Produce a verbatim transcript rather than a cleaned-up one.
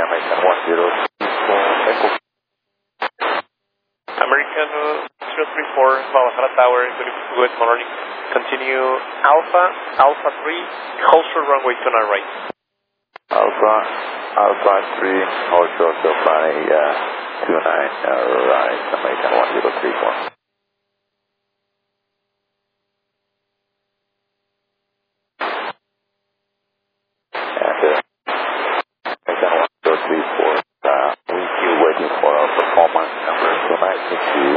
American one zero three four, Echo. American zero three four, Guadalajara Tower, good morning. Continue Alpha, Alpha three, hold short runway two nine right. Alpha, Alpha three, hold short to fly uh, two nine uh, right, American one zero three four. And uh, American one zero three four, uh, we still waiting for our performance number two nine six zero.